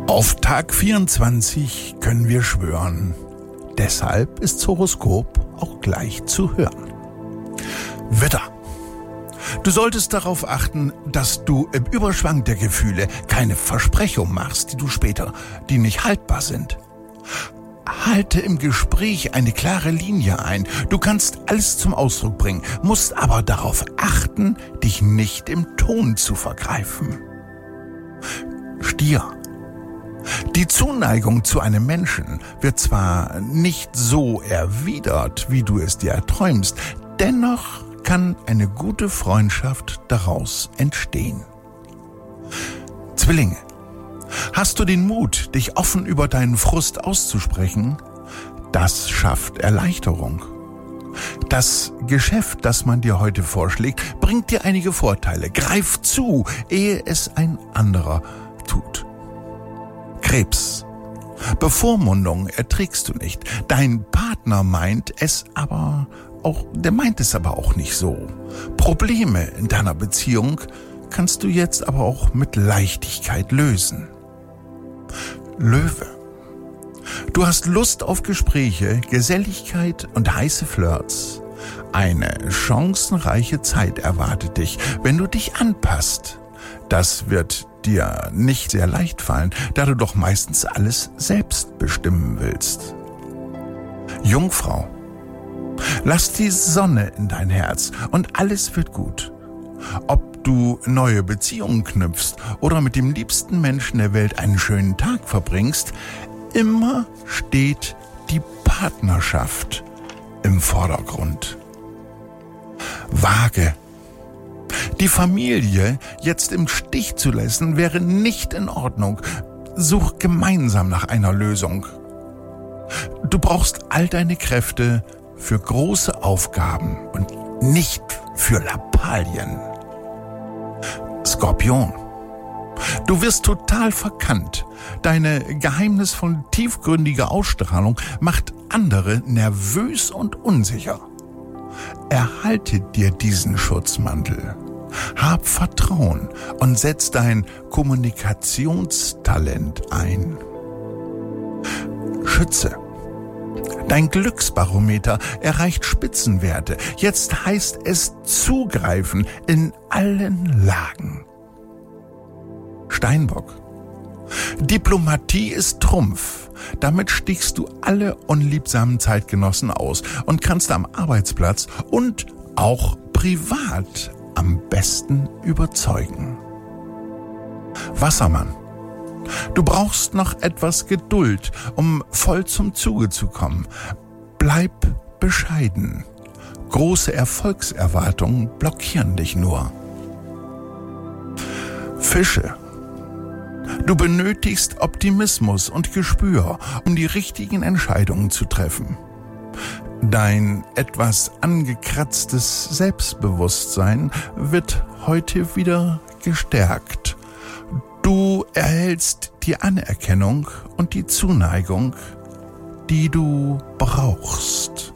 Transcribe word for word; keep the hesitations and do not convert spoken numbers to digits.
Auf Tag vierundzwanzig können wir schwören. Deshalb ist das Horoskop auch gleich zu hören. Widder. Du solltest darauf achten, dass du im Überschwang der Gefühle keine Versprechungen machst, die du später, die nicht haltbar sind. Halte im Gespräch eine klare Linie ein. Du kannst alles zum Ausdruck bringen, musst aber darauf achten, dich nicht im Ton zu vergreifen. Stier. Die Zuneigung zu einem Menschen wird zwar nicht so erwidert, wie du es dir erträumst, dennoch kann eine gute Freundschaft daraus entstehen. Zwillinge. Hast du den Mut, dich offen über deinen Frust auszusprechen? Das schafft Erleichterung. Das Geschäft, das man dir heute vorschlägt, bringt dir einige Vorteile. Greif zu, ehe es ein anderer tut. Krebs. Bevormundung erträgst du nicht. Dein Partner meint es aber auch, der meint es aber auch nicht so. Probleme in deiner Beziehung kannst du jetzt aber auch mit Leichtigkeit lösen. Löwe. Du hast Lust auf Gespräche, Geselligkeit und heiße Flirts. Eine chancenreiche Zeit erwartet dich, wenn du dich anpasst. Das wird dir nicht sehr leicht fallen, da du doch meistens alles selbst bestimmen willst. Jungfrau. Lass die Sonne in dein Herz und alles wird gut. Ob du neue Beziehungen knüpfst oder mit dem liebsten Menschen der Welt einen schönen Tag verbringst, immer steht die Partnerschaft im Vordergrund. Waage. Die Familie jetzt im Stich zu lassen, wäre nicht in Ordnung. Such gemeinsam nach einer Lösung. Du brauchst all deine Kräfte für große Aufgaben und nicht für Lappalien. Skorpion. Du wirst total verkannt. Deine geheimnisvoll tiefgründige Ausstrahlung macht andere nervös und unsicher. Erhalte dir diesen Schutzmantel. Hab Vertrauen und setz dein Kommunikationstalent ein. Schütze. Dein Glücksbarometer erreicht Spitzenwerte. Jetzt heißt es zugreifen in allen Lagen. Steinbock. Diplomatie ist Trumpf. Damit stichst du alle unliebsamen Zeitgenossen aus und kannst am Arbeitsplatz und auch privat am besten überzeugen. Wassermann. Du brauchst noch etwas Geduld, um voll zum Zuge zu kommen. Bleib bescheiden. Große Erfolgserwartungen blockieren dich nur. Fische. Du benötigst Optimismus und Gespür, um die richtigen Entscheidungen zu treffen. Dein etwas angekratztes Selbstbewusstsein wird heute wieder gestärkt. Du erhältst die Anerkennung und die Zuneigung, die du brauchst.